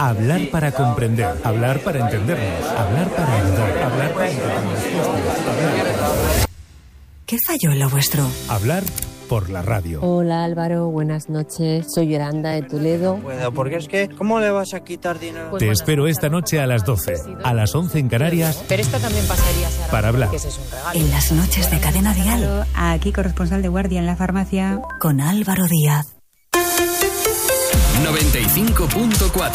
Hablar para comprender, hablar para entendernos, hablar para ayudar, hablar para entender. ¿Qué falló en lo vuestro? Hablar por la radio. Hola Álvaro, buenas noches. Soy Yolanda de Toledo. Bueno, porque es que, ¿cómo le vas a quitar dinero? Te espero esta noche a las 12, a las 11 en Canarias. Pero esto también pasaría, Sara, para hablar. que ese es un regalo. En las noches de Cadena Dial. Aquí corresponsal de guardia en la farmacia. Con Álvaro Díaz. 95.4